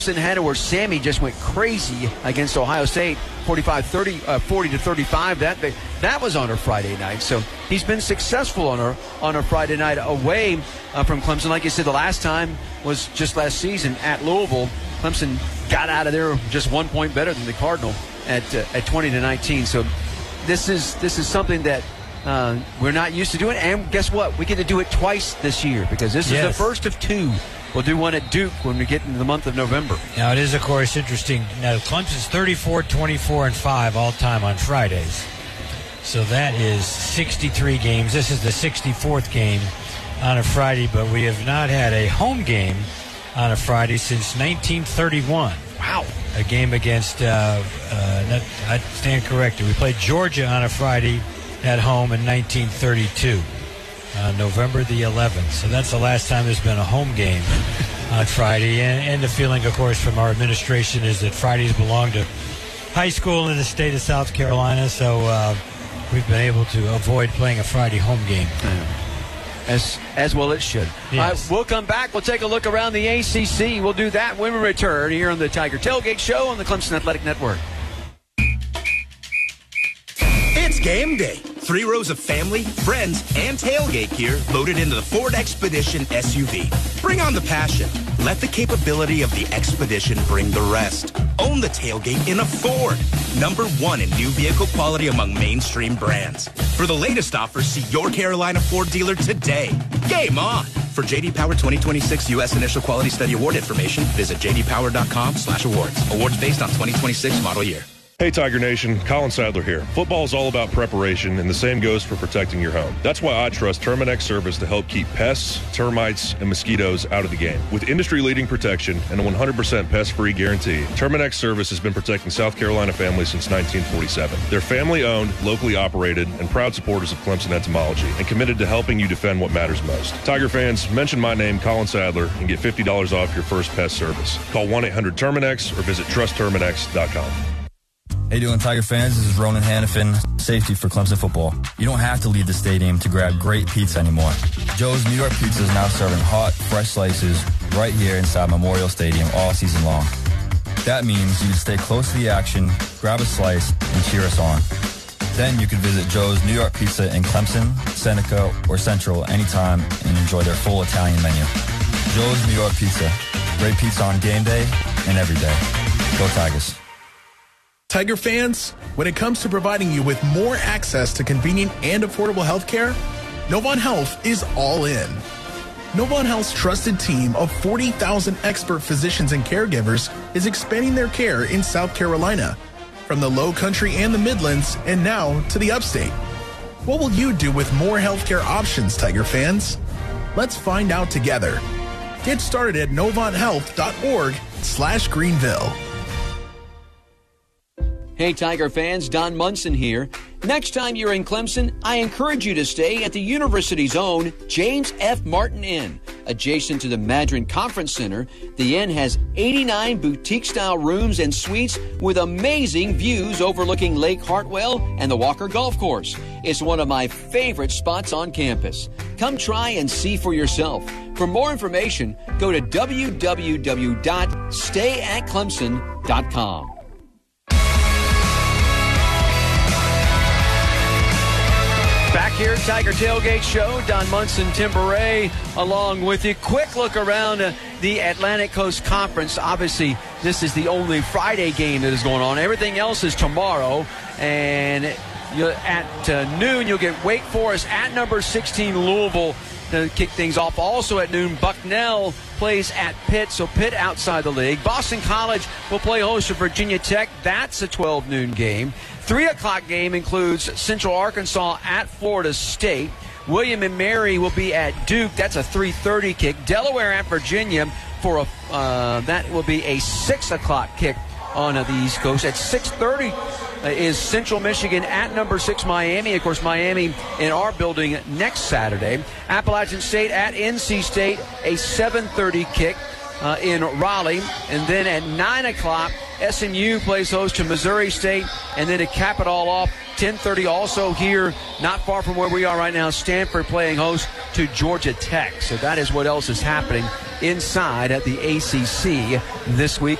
Had where Sammy just went crazy against Ohio State, 40-35. That was on a Friday night. So he's been successful on a Friday night away from Clemson. Like you said, the last time was just last season at Louisville. Clemson got out of there just 1 point better than the Cardinal at 20-19. So this is something that we're not used to doing. And guess what? We get to do it twice this year because this is the first of two. We'll do one at Duke when we get into the month of November. Now, it is, of course, interesting. Now, Clemson's 34, 24, and 5 all-time on Fridays. So that is 63 games. This is the 64th game on a Friday, but we have not had a home game on a Friday since 1931. Wow. A game against, I stand corrected, we played Georgia on a Friday at home in 1932. November the 11th. So that's the last time there's been a home game on Friday. And the feeling, of course, from our administration is that Fridays belong to high school in the state of South Carolina. So we've been able to avoid playing a Friday home game. As well it should. Yes. We'll come back. We'll take a look around the ACC. We'll do that when we return here on the Tiger Tailgate Show on the Clemson Athletic Network. It's game day. 3 rows of family, friends, and tailgate gear loaded into the Ford Expedition SUV. Bring on the passion. Let the capability of the Expedition bring the rest. Own the tailgate in a Ford. #1 in new vehicle quality among mainstream brands. For the latest offers, see your Carolina Ford dealer today. Game on. For J.D. Power 2026 U.S. Initial Quality Study Award information, visit jdpower.com/awards. Awards based on 2026 model year. Hey Tiger Nation, Colin Sadler here. Football is all about preparation, and the same goes for protecting your home. That's why I trust Terminix Service to help keep pests, termites, and mosquitoes out of the game. With industry-leading protection and a 100% pest-free guarantee, Terminix Service has been protecting South Carolina families since 1947. They're family-owned, locally operated, and proud supporters of Clemson entomology, and committed to helping you defend what matters most. Tiger fans, mention my name, Colin Sadler, and get $50 off your first pest service. Call 1-800-TERMINX or visit trustterminix.com. Hey doing Tiger fans, this is Ronan Hannafin, safety for Clemson football. You don't have to leave the stadium to grab great pizza anymore. Joe's New York Pizza is now serving hot, fresh slices right here inside Memorial Stadium all season long. That means you can stay close to the action, grab a slice, and cheer us on. Then you can visit Joe's New York Pizza in Clemson, Seneca, or Central anytime and enjoy their full Italian menu. Joe's New York Pizza. Great pizza on game day and every day. Go Tigers. Tiger fans, when it comes to providing you with more access to convenient and affordable health care, Novant Health is all in. Novant Health's trusted team of 40,000 expert physicians and caregivers is expanding their care in South Carolina, from the Low Country and the Midlands, and now to the Upstate. What will you do with more healthcare options, Tiger fans? Let's find out together. Get started at novanthealth.org/Greenville. Hey Tiger fans, Don Munson here. Next time you're in Clemson, I encourage you to stay at the university's own James F. Martin Inn. Adjacent to the Madron Conference Center, the inn has 89 boutique-style rooms and suites with amazing views overlooking Lake Hartwell and the Walker Golf Course. It's one of my favorite spots on campus. Come try and see for yourself. For more information, go to www.stayatclemson.com. Back here, Tiger Tailgate Show. Don Munson, Tim Beret, along with you. Quick look around the Atlantic Coast Conference. Obviously, this is the only Friday game that is going on. Everything else is tomorrow. And at noon, you'll get Wake Forest at number 16 Louisville to kick things off. Also at noon, Bucknell plays at Pitt, so Pitt outside the league. Boston College will play host to Virginia Tech. That's a 12 noon game. 3 o'clock game includes Central Arkansas at Florida State. William and Mary will be at Duke. That's a 3:30 kick. Delaware at Virginia for that will be a 6 o'clock kick on the East Coast. At 6:30 is Central Michigan at number 6 Miami. Of course, Miami in our building next Saturday. Appalachian State at NC State, a 7:30 kick in Raleigh. And then at 9 o'clock, SMU plays host to Missouri State. And then to cap it all off, 10:30 also here, not far from where we are right now, Stanford playing host to Georgia Tech. So that is what else is happening inside at the ACC this week.